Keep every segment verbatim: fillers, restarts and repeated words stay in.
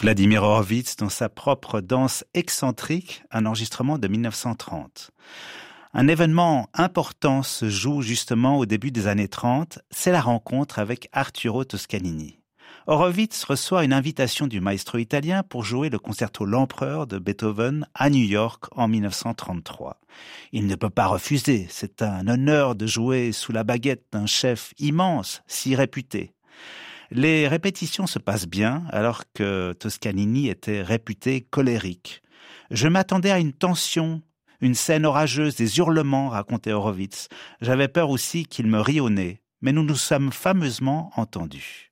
Vladimir Horowitz dans sa propre danse excentrique, un enregistrement de mille neuf cent trente. Un événement important se joue justement au début des années trente, c'est la rencontre avec Arturo Toscanini. Horowitz reçoit une invitation du maestro italien pour jouer le concerto L'Empereur de Beethoven à New York en mille neuf cent trente-trois. Il ne peut pas refuser, c'est un honneur de jouer sous la baguette d'un chef immense, si réputé. Les répétitions se passent bien alors que Toscanini était réputé colérique. Je m'attendais à une tension, une scène orageuse, des hurlements, racontait Horowitz. J'avais peur aussi qu'il me rie au nez, mais nous nous sommes fameusement entendus.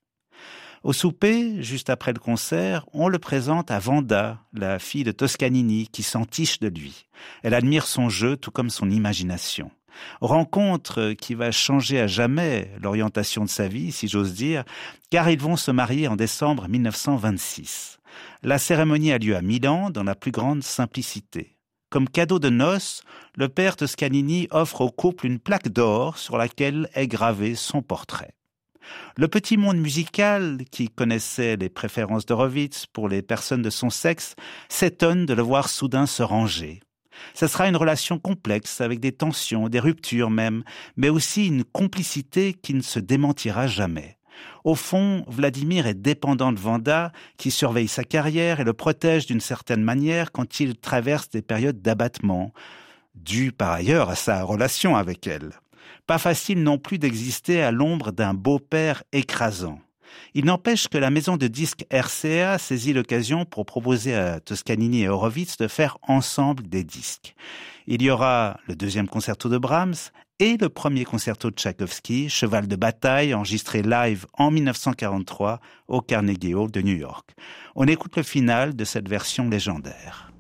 Au souper, juste après le concert, on le présente à Wanda, la fille de Toscanini, qui s'entiche de lui. Elle admire son jeu, tout comme son imagination. Rencontre qui va changer à jamais l'orientation de sa vie, si j'ose dire, car ils vont se marier en décembre mille neuf cent vingt-six. La cérémonie a lieu à Milan, dans la plus grande simplicité. Comme cadeau de noces, le père Toscanini offre au couple une plaque d'or sur laquelle est gravé son portrait. Le petit monde musical, qui connaissait les préférences d'Horowitz pour les personnes de son sexe, s'étonne de le voir soudain se ranger. Ce sera une relation complexe, avec des tensions, des ruptures même, mais aussi une complicité qui ne se démentira jamais. Au fond, Vladimir est dépendant de Wanda, qui surveille sa carrière et le protège d'une certaine manière quand il traverse des périodes d'abattement, dues par ailleurs à sa relation avec elle. Pas facile non plus d'exister à l'ombre d'un beau-père écrasant. Il n'empêche que la maison de disques R C A saisit l'occasion pour proposer à Toscanini et Horowitz de faire ensemble des disques. Il y aura le deuxième concerto de Brahms et le premier concerto de Tchaïkovski, cheval de bataille, enregistré live en mille neuf cent quarante-trois au Carnegie Hall de New York. On écoute le final de cette version légendaire.